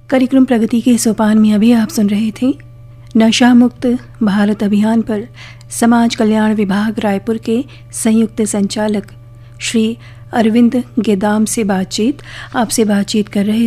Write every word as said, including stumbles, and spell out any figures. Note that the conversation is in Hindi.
कार्यक्रम प्रगति के सोपान में अभी आप सुन रहे थे नशा मुक्त भारत अभियान पर समाज कल्याण विभाग रायपुर के संयुक्त संचालक श्री अरविंद गेदाम से बातचीत। आपसे बातचीत कर रहे